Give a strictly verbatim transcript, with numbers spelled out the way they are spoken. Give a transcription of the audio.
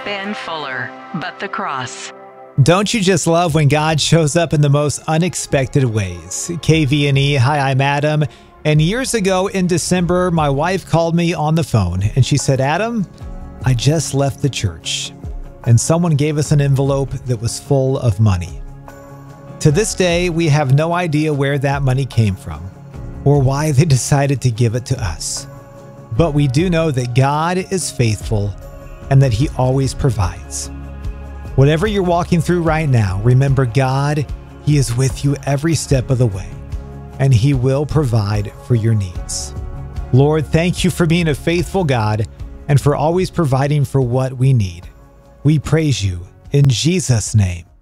Ben Fuller, But the Cross. Don't you just love when God shows up in the most unexpected ways? K V N E, hi, I'm Adam. And years ago in December, my wife called me on the phone and she said, Adam, I just left the church and someone gave us an envelope that was full of money. To this day, we have no idea where that money came from or why they decided to give it to us. But we do know that God is faithful and that He always provides. Whatever you're walking through right now, remember God, He is with you every step of the way, and He will provide for your needs. Lord, thank you for being a faithful God and for always providing for what we need. We praise you in Jesus' name.